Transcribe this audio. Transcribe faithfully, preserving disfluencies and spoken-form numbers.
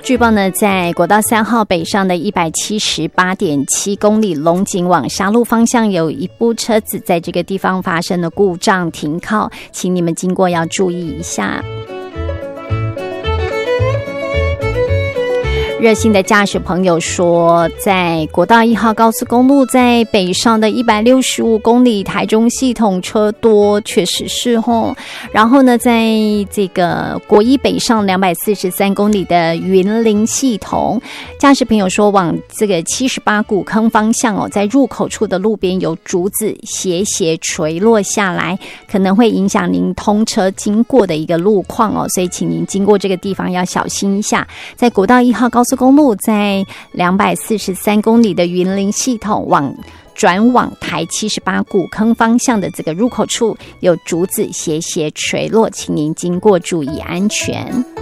据报呢，在国道三号北上的一百七十八点七公里龙井往沙鹿方向，有一部车子在这个地方发生了故障停靠，请你们经过要注意一下。热心的驾驶朋友说，在国道一号高速公路在北上的一百六十五公里，台中系统车多，确实是吼。然后呢，在这个国一北上两百四十三公里的云林系统，驾驶朋友说往这个七十八股坑方向哦，在入口处的路边有竹子斜斜垂落下来，可能会影响您通车经过的一个路况哦，所以请您经过这个地方要小心一下。在国道一号高速公路在两百四十三公里的云林系统往转往台七十八股坑方向的这个入口处有竹子斜斜垂落，请您经过注意安全。